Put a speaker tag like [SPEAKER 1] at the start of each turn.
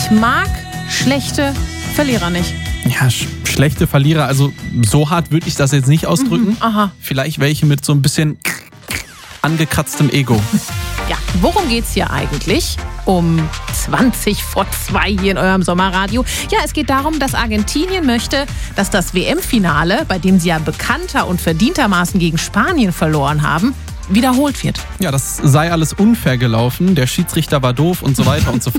[SPEAKER 1] Ich mag schlechte Verlierer nicht.
[SPEAKER 2] Ja, schlechte Verlierer, also so hart würde ich das jetzt nicht ausdrücken.
[SPEAKER 1] Aha.
[SPEAKER 2] Vielleicht welche mit so ein bisschen angekratztem Ego.
[SPEAKER 1] Ja, worum geht's hier eigentlich? Um 20 vor 2 hier in eurem Sommerradio. Ja, es geht darum, dass Argentinien möchte, dass das WM-Finale, bei dem sie ja bekannter und verdientermaßen gegen Spanien verloren haben, wiederholt wird.
[SPEAKER 2] Ja, das sei alles unfair gelaufen, der Schiedsrichter war doof und so weiter und so fort.